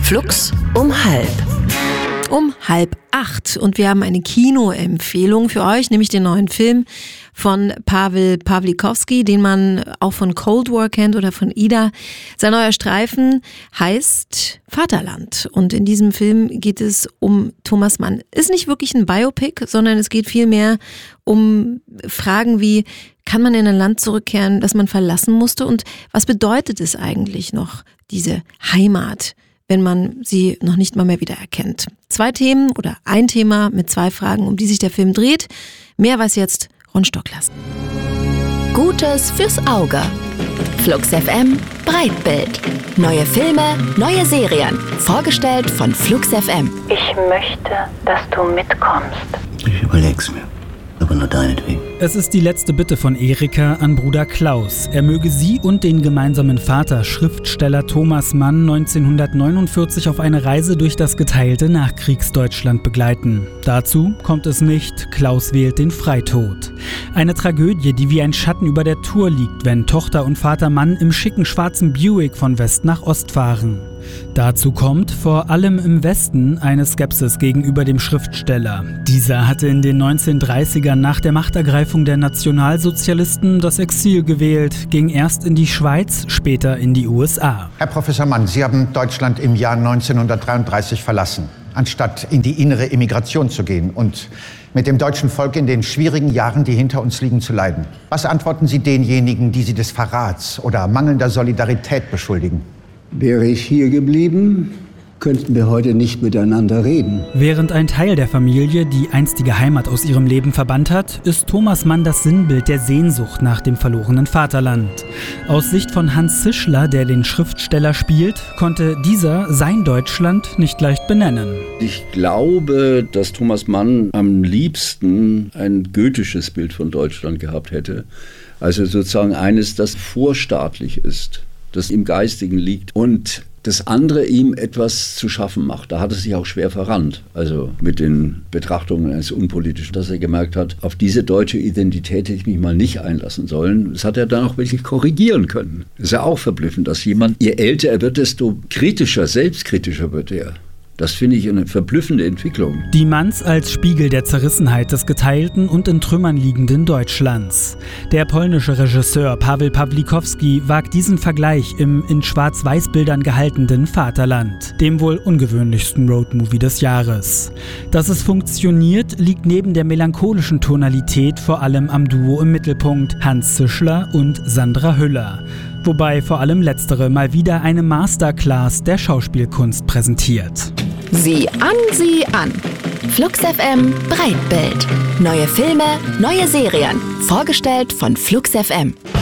Flux um 7:30. Um 7:30 und wir haben eine Kinoempfehlung für euch, nämlich den neuen Film von Paweł Pawlikowski, den man auch von Cold War kennt oder von Ida. Sein neuer Streifen heißt Vaterland und in diesem Film geht es um Thomas Mann. Ist nicht wirklich ein Biopic, sondern es geht vielmehr um Fragen wie, kann man in ein Land zurückkehren, das man verlassen musste, und was bedeutet es eigentlich noch, diese Heimat, wenn man sie noch nicht mal mehr wiedererkennt? 2 Themen oder ein Thema mit 2 Fragen, um die sich der Film dreht. Mehr weiß jetzt Ron Stocklassen. Gutes fürs Auge. Flux FM Breitbild. Neue Filme, neue Serien. Vorgestellt von Flux FM. Ich möchte, dass du mitkommst. Ich überleg's mir. Aber nur deinetwegen. Es ist die letzte Bitte von Erika an Bruder Klaus. Er möge sie und den gemeinsamen Vater, Schriftsteller Thomas Mann, 1949 auf eine Reise durch das geteilte Nachkriegsdeutschland begleiten. Dazu kommt es nicht. Klaus wählt den Freitod. Eine Tragödie, die wie ein Schatten über der Tour liegt, wenn Tochter und Vater Mann im schicken schwarzen Buick von West nach Ost fahren. Dazu kommt vor allem im Westen eine Skepsis gegenüber dem Schriftsteller. Dieser hatte in den 1930ern nach der Machtergreifung der Nationalsozialisten das Exil gewählt, ging erst in die Schweiz, später in die USA. Herr Professor Mann, Sie haben Deutschland im Jahr 1933 verlassen, anstatt in die innere Immigration zu gehen und mit dem deutschen Volk in den schwierigen Jahren, die hinter uns liegen, zu leiden. Was antworten Sie denjenigen, die Sie des Verrats oder mangelnder Solidarität beschuldigen? Wäre ich hier geblieben, könnten wir heute nicht miteinander reden. Während ein Teil der Familie die einstige Heimat aus ihrem Leben verbannt hat, ist Thomas Mann das Sinnbild der Sehnsucht nach dem verlorenen Vaterland. Aus Sicht von Hans Zischler, der den Schriftsteller spielt, konnte dieser sein Deutschland nicht leicht benennen. Ich glaube, dass Thomas Mann am liebsten ein goethisches Bild von Deutschland gehabt hätte. Also sozusagen eines, das vorstaatlich ist, das im Geistigen liegt und das andere ihm etwas zu schaffen macht. Da hat er sich auch schwer verrannt, also mit den Betrachtungen eines Unpolitischen, dass er gemerkt hat, auf diese deutsche Identität hätte ich mich mal nicht einlassen sollen. Das hat er dann auch wirklich korrigieren können. Das ist ja auch verblüffend, dass jemand, je älter er wird, desto kritischer, selbstkritischer wird er. Das finde ich eine verblüffende Entwicklung. Die Manns als Spiegel der Zerrissenheit des geteilten und in Trümmern liegenden Deutschlands. Der polnische Regisseur Paweł Pawlikowski wagt diesen Vergleich im in Schwarz-Weiß-Bildern gehaltenen Vaterland, dem wohl ungewöhnlichsten Roadmovie des Jahres. Dass es funktioniert, liegt neben der melancholischen Tonalität vor allem am Duo im Mittelpunkt, Hans Zischler und Sandra Hüller. Wobei vor allem letztere mal wieder eine Masterclass der Schauspielkunst präsentiert. Sieh an. Flux FM Breitbild. Neue Filme, neue Serien. Vorgestellt von Flux FM.